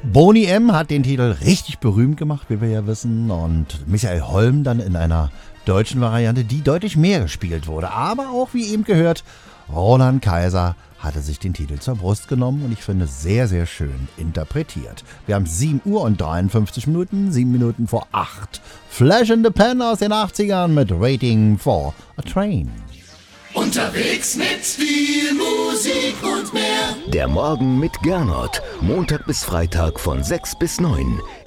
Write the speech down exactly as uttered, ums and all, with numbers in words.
Boney M. hat den Titel richtig berühmt gemacht, wie wir ja wissen, und Michael Holm dann in einer deutschen Variante, die deutlich mehr gespielt wurde. Aber auch, wie eben gehört, Roland Kaiser hatte sich den Titel zur Brust genommen und ich finde sehr, sehr schön interpretiert. Wir haben sieben Uhr und dreiundfünfzig Minuten, sieben Minuten vor acht. Flash in the Pan aus den achtzigern mit Waiting for a Train. Unterwegs mit viel Musik und mehr. Der Morgen mit Gernot. Montag bis Freitag von sechs bis neun.